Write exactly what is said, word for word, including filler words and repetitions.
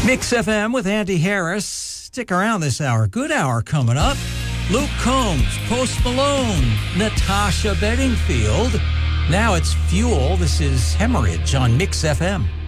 Mix F M with Andy Harris. Stick around this hour. Good hour coming up. Luke Combs, Post Malone, Natasha Bedingfield. Now it's Fuel. This is Hemorrhage on Mix F M.